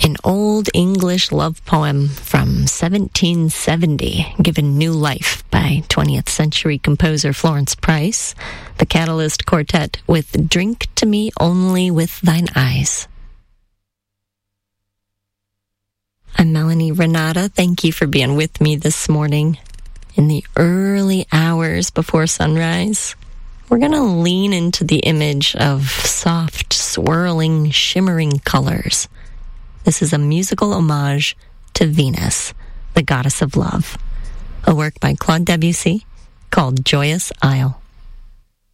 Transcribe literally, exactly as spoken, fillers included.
An old English love poem from seventeen seventy, given new life by twentieth century composer Florence Price, the Catalyst Quartet with Drink to Me Only with Thine Eyes. I'm Melanie Renata. Thank you for being with me this morning. In the early hours before sunrise, we're going to lean into the image of soft, swirling, shimmering colors. This is a musical homage to Venus, the goddess of love, a work by Claude Debussy called Joyous Isle.